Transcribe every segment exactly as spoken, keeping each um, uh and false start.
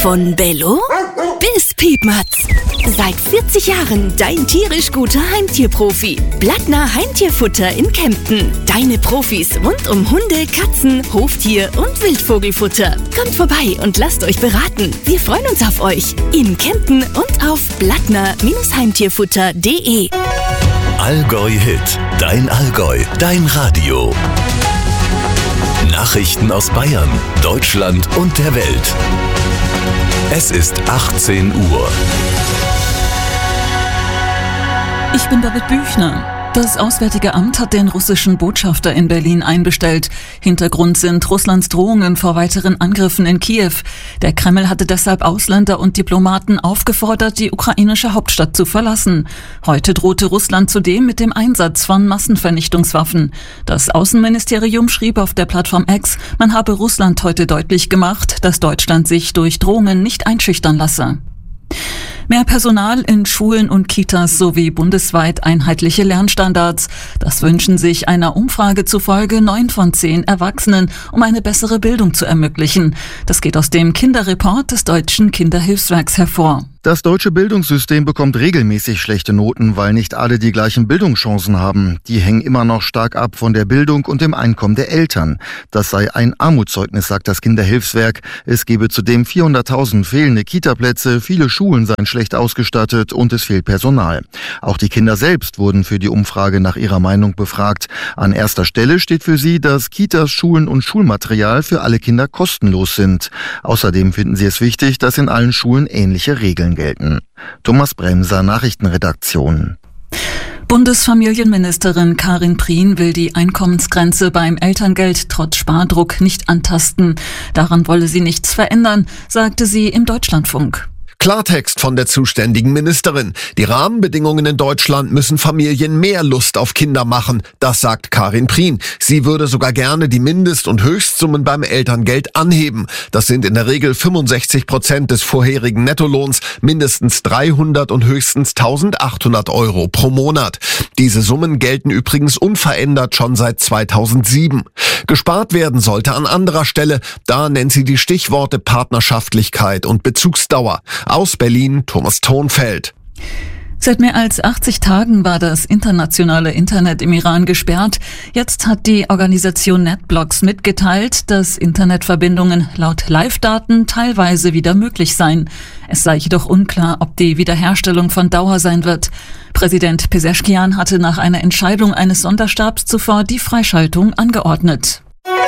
Von Bello bis Piepmatz. Seit vierzig Jahren dein tierisch guter Heimtierprofi. Blattner Heimtierfutter in Kempten. Deine Profis rund um Hunde, Katzen, Hoftier und Wildvogelfutter. Kommt vorbei und lasst euch beraten. Wir freuen uns auf euch. In Kempten und auf blattner Heimtierfutter punkt de. Allgäu Hit. Dein Allgäu. Dein Radio. Nachrichten aus Bayern, Deutschland und der Welt. Es ist achtzehn Uhr. Ich bin Babette Büchner. Das Auswärtige Amt hat den russischen Botschafter in Berlin einbestellt. Hintergrund sind Russlands Drohungen vor weiteren Angriffen in Kiew. Der Kreml hatte deshalb Ausländer und Diplomaten aufgefordert, die ukrainische Hauptstadt zu verlassen. Heute drohte Russland zudem mit dem Einsatz von Massenvernichtungswaffen. Das Außenministerium schrieb auf der Plattform X, man habe Russland heute deutlich gemacht, dass Deutschland sich durch Drohungen nicht einschüchtern lasse. Mehr Personal in Schulen und Kitas sowie bundesweit einheitliche Lernstandards. Das wünschen sich einer Umfrage zufolge neun von zehn Erwachsenen, um eine bessere Bildung zu ermöglichen. Das geht aus dem Kinderreport des Deutschen Kinderhilfswerks hervor. Das deutsche Bildungssystem bekommt regelmäßig schlechte Noten, weil nicht alle die gleichen Bildungschancen haben. Die hängen immer noch stark ab von der Bildung und dem Einkommen der Eltern. Das sei ein Armutszeugnis, sagt das Kinderhilfswerk. Es gebe zudem vierhunderttausend fehlende Kitaplätze, viele Schulen seien schlecht ausgestattet und es fehlt Personal. Auch die Kinder selbst wurden für die Umfrage nach ihrer Meinung befragt. An erster Stelle steht für sie, dass Kitas, Schulen und Schulmaterial für alle Kinder kostenlos sind. Außerdem finden sie es wichtig, dass in allen Schulen ähnliche Regeln gelten. Thomas Bremser, Nachrichtenredaktion. Bundesfamilienministerin Karin Prien will die Einkommensgrenze beim Elterngeld trotz Spardruck nicht antasten. Daran wolle sie nichts verändern, sagte sie im Deutschlandfunk. Klartext von der zuständigen Ministerin. Die Rahmenbedingungen in Deutschland müssen Familien mehr Lust auf Kinder machen. Das sagt Karin Prien. Sie würde sogar gerne die Mindest- und Höchstsummen beim Elterngeld anheben. Das sind in der Regel fünfundsechzig Prozent des vorherigen Nettolohns, mindestens dreihundert und höchstens eintausendachthundert Euro pro Monat. Diese Summen gelten übrigens unverändert schon seit zweitausendsieben. Gespart werden sollte an anderer Stelle. Da nennt sie die Stichworte Partnerschaftlichkeit und Bezugsdauer. Aus Berlin, Thomas Thonfeld. Seit mehr als achtzig Tagen war das internationale Internet im Iran gesperrt. Jetzt hat die Organisation NetBlocks mitgeteilt, dass Internetverbindungen laut Live-Daten teilweise wieder möglich seien. Es sei jedoch unklar, ob die Wiederherstellung von Dauer sein wird. Präsident Pezeshkian hatte nach einer Entscheidung eines Sonderstabs zuvor die Freischaltung angeordnet.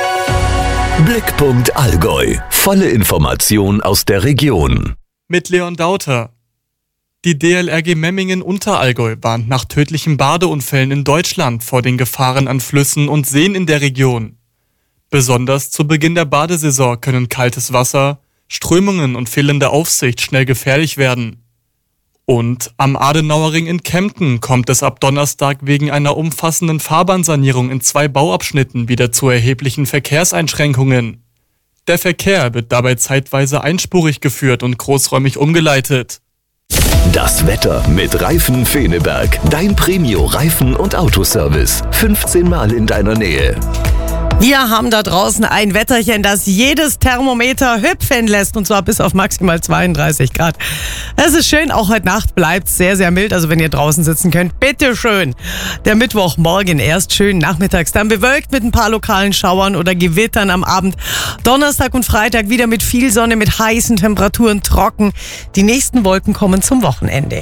Blickpunkt Allgäu. Volle Information aus der Region. Mit Leon Dauter. Die D L R G Memmingen Unterallgäu warnt nach tödlichen Badeunfällen in Deutschland vor den Gefahren an Flüssen und Seen in der Region. Besonders zu Beginn der Badesaison können kaltes Wasser, Strömungen und fehlende Aufsicht schnell gefährlich werden. Und am Adenauerring in Kempten kommt es ab Donnerstag wegen einer umfassenden Fahrbahnsanierung in zwei Bauabschnitten wieder zu erheblichen Verkehrseinschränkungen. Der Verkehr wird dabei zeitweise einspurig geführt und großräumig umgeleitet. Das Wetter mit Reifen Feneberg. Dein Premio-Reifen- und Autoservice. fünfzehn Mal in deiner Nähe. Wir haben da draußen ein Wetterchen, das jedes Thermometer hüpfen lässt, und zwar bis auf maximal zweiunddreißig Grad. Es ist schön, auch heute Nacht bleibt es sehr, sehr mild, also wenn ihr draußen sitzen könnt, bitteschön. Der Mittwochmorgen erst schön, nachmittags dann bewölkt mit ein paar lokalen Schauern oder Gewittern am Abend. Donnerstag und Freitag wieder mit viel Sonne, mit heißen Temperaturen, trocken. Die nächsten Wolken kommen zum Wochenende.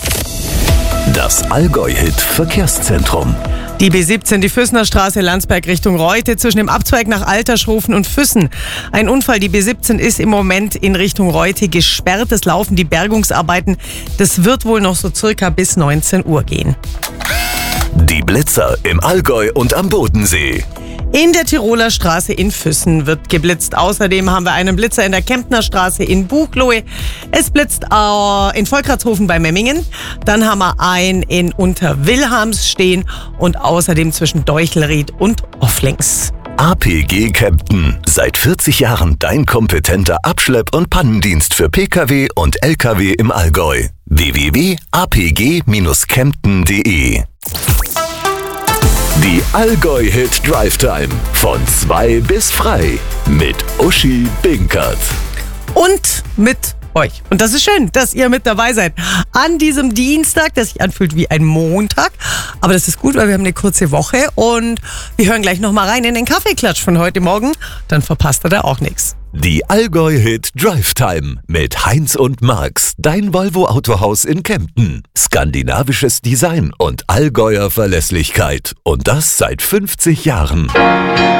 Das Allgäu-Hit Verkehrszentrum. Die B siebzehn, die Füssener Straße, Landsberg Richtung Reute, zwischen dem Abzweig nach Alterschrofen und Füssen. Ein Unfall, die B siebzehn ist im Moment in Richtung Reute gesperrt. Es laufen die Bergungsarbeiten. Das wird wohl noch so circa bis neunzehn Uhr gehen. Die Blitzer im Allgäu und am Bodensee. In der Tiroler Straße in Füssen wird geblitzt. Außerdem haben wir einen Blitzer in der Kemptner Straße in Buchloe. Es blitzt äh, in Volkratshofen bei Memmingen. Dann haben wir einen in Unterwilhelmsstehen und außerdem zwischen Deuchelried und Offlings. A P G Kempten. Seit vierzig Jahren dein kompetenter Abschlepp- und Pannendienst für Pkw und Lkw im Allgäu. w w w punkt a p g dash kempten punkt de. Die Allgäu-Hit Drive Time. Von zwei bis frei. Mit Uschi Binkert. und mit euch. Und das ist schön, dass ihr mit dabei seid. An diesem Dienstag, der sich anfühlt wie ein Montag. Aber das ist gut, weil wir haben eine kurze Woche und wir hören gleich nochmal rein in den Kaffeeklatsch von heute Morgen. Dann verpasst ihr da auch nichts. Die Allgäu-Hit Drive Time mit Heinz und Marx, dein Volvo Autohaus in Kempten. Skandinavisches Design und Allgäuer Verlässlichkeit. Und das seit fünfzig Jahren.